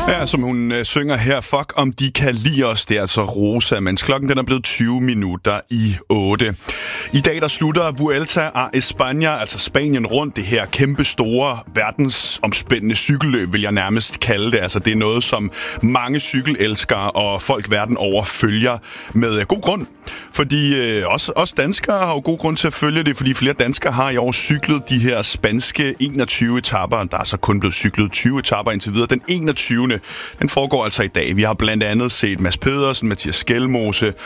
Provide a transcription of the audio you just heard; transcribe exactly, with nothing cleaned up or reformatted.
Ja, som hun øh, synger her, fuck om de kan lide os, det er altså Rosa, mens klokken den er blevet tyve minutter i otte. I dag der slutter Vuelta a España, altså Spanien rundt, det her kæmpe store, verdensomspændende cykelløb, vil jeg nærmest kalde det. Altså det er noget, som mange cykelelskere og folk verden over følger med god grund. Fordi øh, også, også danskere har jo god grund til at følge det, fordi flere danskere har i år cyklet de her spanske enogtyve etaper. Der er så kun blevet cyklet tyve etaper indtil videre. Den enogtyvende den foregår altså i dag. Vi har blandt andet set Mads Pedersen, Mathias Skjelmose